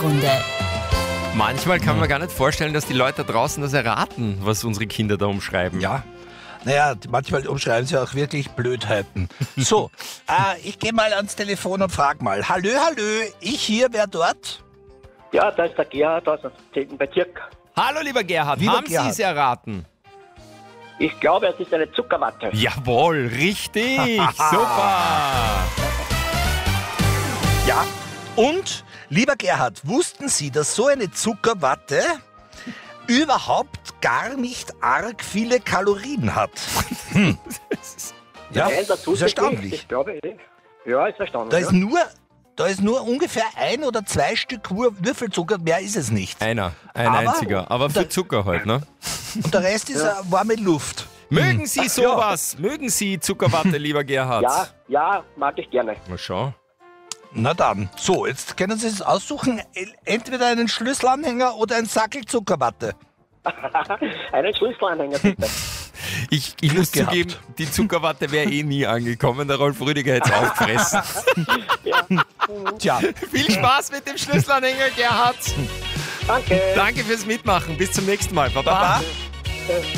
Sprechstunde. Manchmal kann man gar nicht vorstellen, dass die Leute da draußen das erraten, was unsere Kinder da umschreiben. Ja. Naja, manchmal umschreiben sie auch wirklich Blödheiten. So, ich gehe mal ans Telefon und frag mal. Hallö, ich hier, wer dort? Ja, da ist der Gerhard aus dem 10. Bezirk. Hallo lieber Gerhard, Lieber haben Sie Gerhard. es erraten? Ich glaube, es ist eine Zuckerwatte. Jawohl, richtig, super. Ja. Und, lieber Gerhard, wussten Sie, dass so eine Zuckerwatte überhaupt gar nicht arg viele Kalorien hat? Ja, Nein, dazu ist erstaunlich. Ich glaube, ja, ist erstaunlich. Da ist nur ungefähr 1 oder 2 Stück Würfelzucker, mehr ist es nicht. Ein Aber- einziger, aber für Zucker halt, ne? Und der Rest ist warme Luft. Mögen Sie sowas? Mögen Sie Zuckerwatte, lieber Gerhard? Ja, mag ich gerne. Mal schau. Na dann, so, jetzt können Sie es aussuchen, entweder einen Schlüsselanhänger oder ein Sackel Zuckerwatte. Einen Schlüsselanhänger bitte. Ich muss gehabt. zugeben, die Zuckerwatte wäre eh nie angekommen. Der Rolf Rüdiger hätte es aufgefressen. Tja, Viel Spaß mit dem Schlüsselanhänger, Gerhard. Danke. Danke fürs Mitmachen. Bis zum nächsten Mal. Baba. Baba.